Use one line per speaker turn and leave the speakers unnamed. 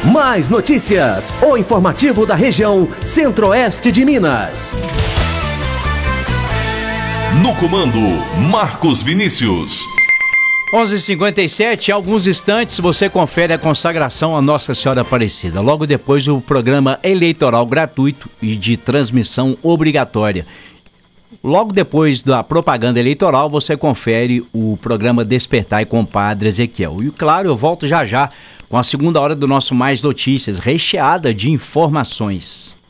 Mais notícias. O informativo da região Centro-Oeste de Minas.
No comando, Marcos Vinícius.
11h57, em alguns instantes você confere a consagração a Nossa Senhora Aparecida. Logo depois o programa eleitoral gratuito e de transmissão obrigatória. Logo depois da propaganda eleitoral você confere o programa Despertai com o Padre Ezequiel. E claro, eu volto já com a segunda hora do nosso Mais Notícias, recheada de informações.